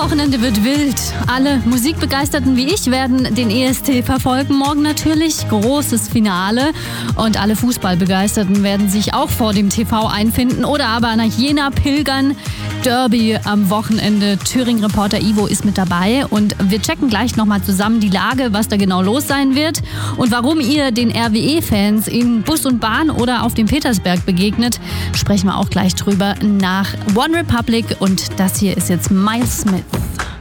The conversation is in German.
Wochenende wird wild. Alle Musikbegeisterten wie ich werden den ESC verfolgen. Morgen natürlich großes Finale. Und alle Fußballbegeisterten werden sich auch vor dem TV einfinden oder aber nach Jena pilgern. Derby am Wochenende. Thüringen-Reporter Ivo ist mit dabei. Und wir checken gleich nochmal zusammen die Lage, was da genau los sein wird. Und warum ihr den RWE-Fans in Bus und Bahn oder auf dem Petersberg begegnet, sprechen wir auch gleich drüber nach One Republic. Und das hier ist jetzt Miles Smith.